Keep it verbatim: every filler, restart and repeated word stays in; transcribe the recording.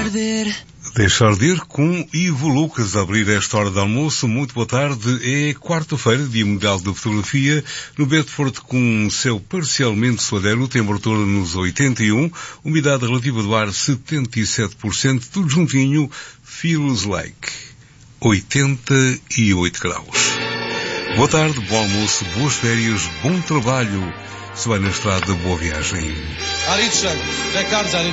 arder. Deixar de ir com Ivo Lucas a abrir esta hora de almoço. Muito boa tarde. É quarta-feira, Dia Mundial de Fotografia. No Bedford, com céu parcialmente soalheiro, temperatura nos oitenta e um, umidade relativa do ar setenta e sete por cento, tudo juntinho, feels like oitenta e oito graus. Boa tarde, bom almoço, boas férias, bom trabalho. Se vai na estrada, boa viagem.